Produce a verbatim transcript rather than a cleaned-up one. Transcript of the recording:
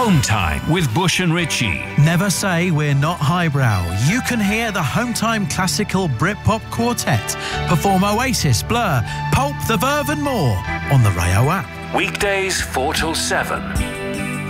Home Time with Bush and Ritchie. Never say we're not highbrow. You can hear the Home Time Classical Britpop Quartet perform Oasis, Blur, Pulp, The Verve and more on the Rayo app. Weekdays four till seven.